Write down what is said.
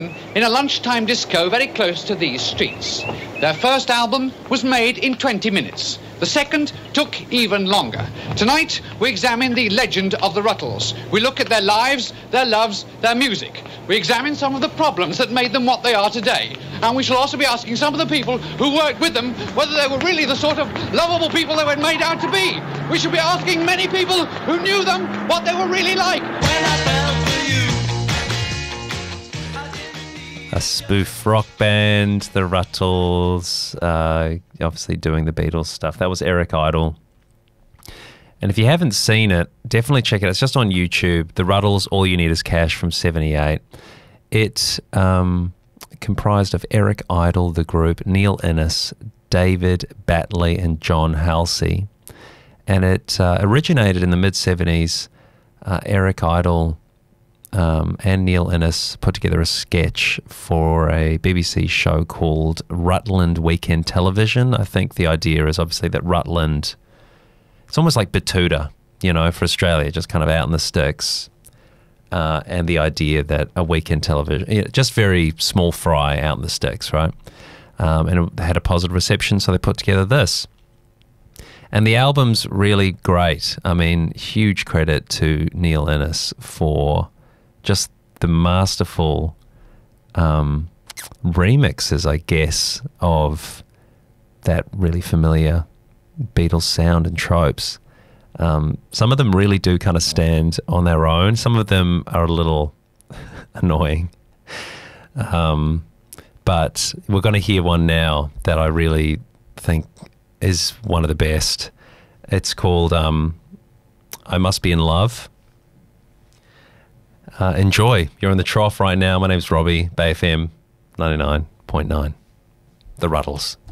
in a lunchtime disco very close to these streets. Their first album was made in 20 minutes. The second took even longer. Tonight, we examine the legend of the Ruttles. We look at their lives, their loves, their music. We examine some of the problems that made them what they are today. And we shall also be asking some of the people who worked with them whether they were really the sort of lovable people they were made out to be. We shall be asking many people who knew them what they were really like. When I fell for you. A spoof rock band, the Ruttles, obviously doing the Beatles stuff. That was Eric Idle. And if you haven't seen it, definitely check it out. It's just on YouTube. The Ruttles, All You Need Is Cash from 78. It comprised of Eric Idle, the group, Neil Innes, David Batley and John Halsey. And it originated in the mid-70s. Eric Idle and Neil Innes put together a sketch for a BBC show called Rutland Weekend Television. I think the idea is obviously that Rutland, it's almost like Batuta, you know, for Australia, just kind of out in the sticks. And the idea that a weekend television, just very small fry out in the sticks, right? And it had a positive reception, so they put together this. And the album's really great. I mean, huge credit to Neil Innes for just the masterful remixes, I guess, of that really familiar Beatles sound and tropes. Some of them really do kind of stand on their own. Some of them are a little annoying. But we're going to hear one now that I really think is one of the best. It's called I Must Be in Love. Enjoy. You're in the trough right now. My name's Robbie, Bay FM 99.9. The Ruttles.